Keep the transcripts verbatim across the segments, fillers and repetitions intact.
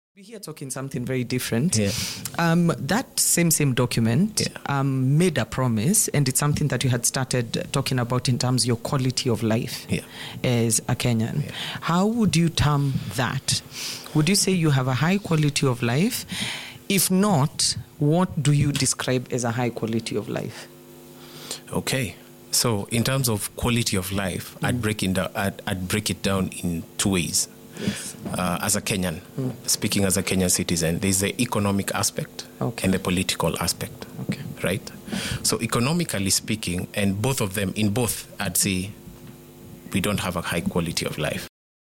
We're here talking something very different. Yeah. Um, that same same document Yeah. um, made a promise, and it's something that you had started talking about in terms of your quality of life Yeah. as a Kenyan. Yeah. How would you term that? Would you say you have a high quality of life? If not, what do you describe as a high quality of life? Okay. So in terms of quality of life, mm. I'd break it down. I'd, I'd break it down in two ways. Yes. Uh, as a Kenyan, mm. speaking as a Kenyan citizen, there's the economic aspect okay. and the political aspect. Okay. Right? So economically speaking, and both of them, in both, I'd say we don't have a high quality of life.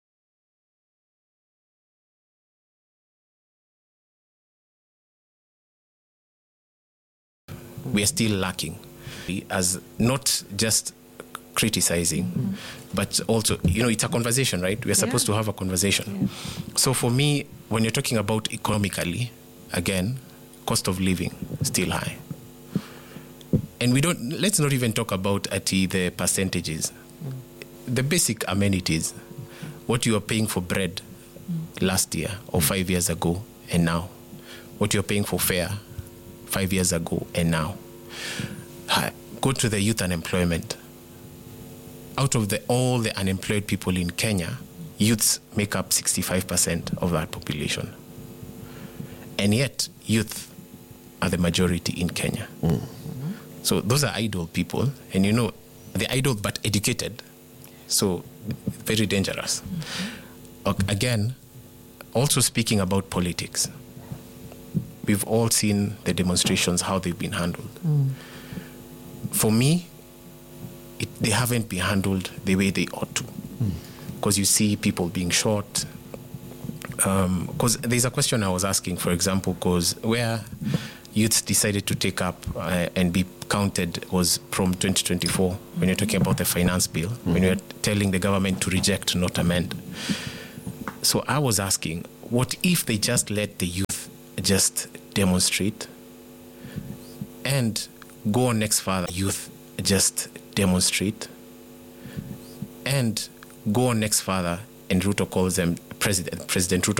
We are still lacking, as not just criticizing, mm. but also, you know, it's a conversation, right? We're supposed yeah. to have a conversation. Yeah. So for me, when you're talking about economically, again, cost of living still high. And we don't, let's not even talk about at the percentages. Mm. The basic amenities, what you are paying for bread mm. last year or five years ago and now, what you're paying for fare five years ago and now. Go to the youth unemployment. Out of the, all the unemployed people in Kenya, youths make up sixty-five percent of that population. And yet, youth are the majority in Kenya. Mm-hmm. So those are idle people. And you know, they're idle but educated. So very dangerous. Mm-hmm. Again, also speaking about politics, we've all seen the demonstrations, how they've been handled. Mm. For me, it, they haven't been handled the way they ought to. Because mm. you see people being shot. Because um, there's a question I was asking, for example, because where youths decided to take up uh, and be counted was from twenty twenty-four, when you're talking about the finance bill, mm. when you're telling the government to reject, not amend. So I was asking, what if they just let the youth just demonstrate and go on next further, youth just demonstrate and go on next further, and Ruto calls them President President Ruto